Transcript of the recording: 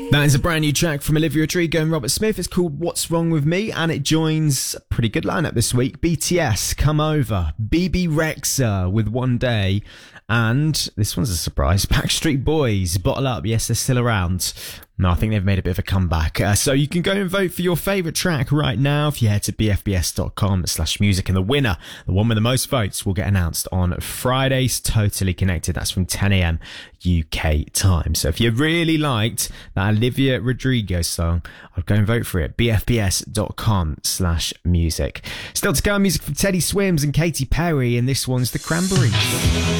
That is a brand new track from Olivia Rodrigo and Robert Smith. It's called What's Wrong With Me, and it joins a pretty good lineup this week. BTS, Come Over, BB Rexa with One Day, and this one's a surprise, Backstreet Boys, Bottle Up. Yes, they're still around. No, I think they've made a bit of a comeback. So you can go and vote for your favourite track right now if you head to bfbs.com/music. And the winner, the one with the most votes, will get announced on Fridays. Totally Connected. That's from 10 a.m. UK time. So if you really liked that Olivia Rodrigo song, I'd go and vote for it. bfbs.com/music. Still to come, music from Teddy Swims and Katy Perry. And this one's The Cranberries.